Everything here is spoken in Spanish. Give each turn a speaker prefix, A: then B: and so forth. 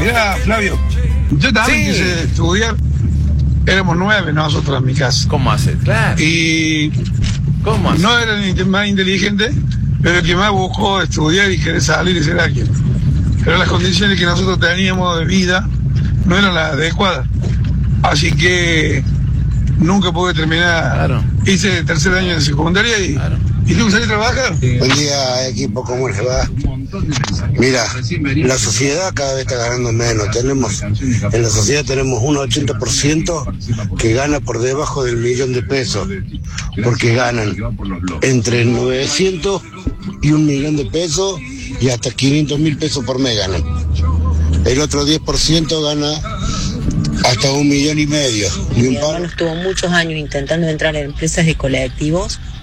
A: Mirá, Flavio, yo también quise estudiar. Éramos 9 nosotros en mi casa.
B: ¿Cómo hace? Claro.
A: Y
B: ¿Cómo hace?
A: no era ni más inteligente, pero el que más buscó estudiar y querer salir y ser alguien. Pero las condiciones que nosotros teníamos de vida no eran las adecuadas. Así que nunca pude terminar.
B: Claro.
A: Hice tercer año de secundaria y tuve que salir a trabajar.
C: Buen día, equipo, ¿cómo les va? Mira, la sociedad cada vez está ganando menos. En la sociedad tenemos un 80% que gana por debajo del $1.000.000, porque ganan entre 900 y $1.000.000 y hasta 500.000 pesos por mes ganan. El otro 10% gana hasta $1.500.000.
D: Mi hermano estuvo muchos años intentando entrar en empresas de colectivos